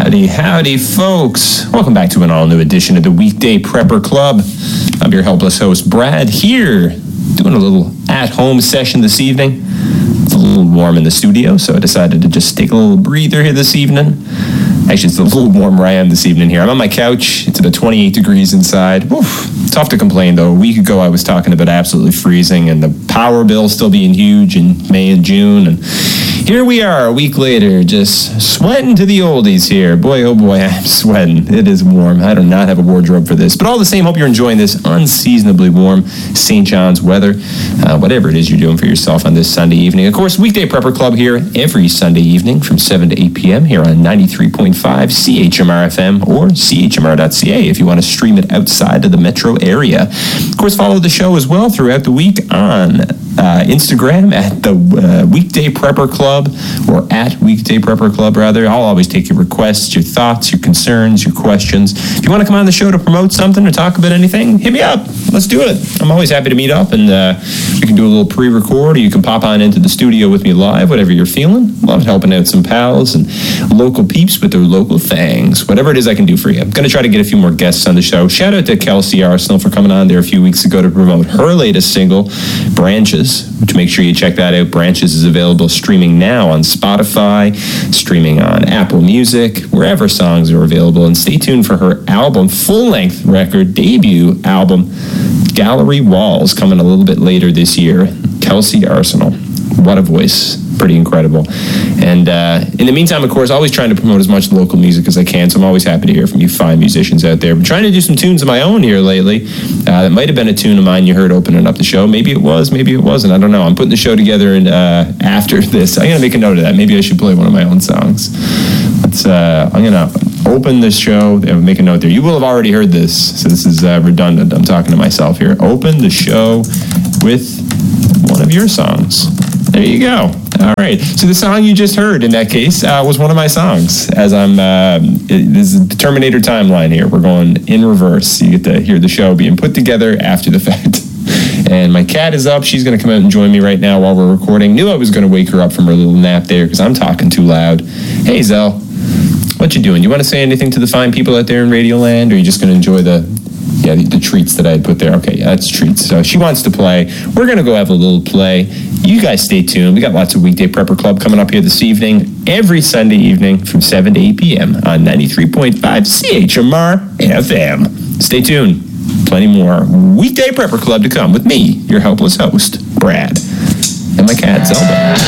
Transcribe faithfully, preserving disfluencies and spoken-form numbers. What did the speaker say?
Howdy, howdy, folks. Welcome back to an all-new edition of the Weekday Prepper Club. I'm your helpless host, Brad, here, doing a little at-home session this evening. It's a little warm in the studio, so I decided to just take a little breather here this evening. Actually, it's a little warm where I am this evening here. I'm on my couch. It's about twenty-eight degrees inside. Oof, tough to complain, though. A week ago, I was talking about absolutely freezing and the power bill still being huge in May and June. And here we are, a week later, just sweating to the oldies here. Boy, oh boy, I'm sweating. It is warm. I do not have a wardrobe for this. But all the same, hope you're enjoying this unseasonably warm Saint John's weather, uh, whatever it is you're doing for yourself on this Sunday evening. Of course, Weekday Prepper Club here every Sunday evening from seven to eight p.m. here on ninety-three point five C H M R F M or C H M R dot C A if you want to stream it outside of the metro area. Of course, follow the show as well throughout the week on uh, Instagram at the uh, Weekday Prepper Club, or at Weekday Prepper Club, rather. I'll always take your requests, your thoughts, your concerns, your questions. If you want to come on the show to promote something or talk about anything, hit me up. Let's do it. I'm always happy to meet up, and uh, we can do a little pre-record, or you can pop on into the studio with me live, whatever you're feeling. Love helping out some pals and local peeps with their local things. Whatever it is I can do for you. I'm going to try to get a few more guests on the show. Shout out to Kelsey Arsenal for coming on there a few weeks ago to promote her latest single, Branches, which make sure you check that out. Branches is available streaming now on Spotify, streaming on Apple Music, wherever songs are available. And stay tuned for her album, full-length record, debut album, Gallery Walls, coming a little bit later this year. Kelsey Arsenal. What a voice. Pretty incredible. And uh, in the meantime, of course, always trying to promote as much local music as I can, so I'm always happy to hear from you fine musicians out there. I'm trying to do some tunes of my own here lately. Uh, that might have been a tune of mine you heard opening up the show. Maybe it was, maybe it wasn't. I don't know. I'm putting the show together and uh, after this. I'm going to make a note of that. Maybe I should play one of my own songs. Let's, uh, I'm going to open this show and make a note there. You will have already heard this, so this is uh, redundant. I'm talking to myself here. Open the show with one of your songs. There you go. All right. So the song you just heard in that case uh, was one of my songs. As I'm, uh, it, this is the Terminator timeline here. We're going in reverse. You get to hear the show being put together after the fact. And my cat is up. She's going to come out and join me right now while we're recording. Knew I was going to wake her up from her little nap there because I'm talking too loud. Hey, Zell. What you doing? You want to say anything to the fine people out there in Radioland, or are you just going to enjoy the... Yeah, the, the treats that I had put there. Okay, yeah, that's treats. So she wants to play. We're going to go have a little play. You guys stay tuned. We got lots of Weekday Prepper Club coming up here this evening, every Sunday evening from seven to eight p.m. on ninety-three point five C H M R F M. Stay tuned. Plenty more Weekday Prepper Club to come with me, your helpless host, Brad, and my cat, Zelda.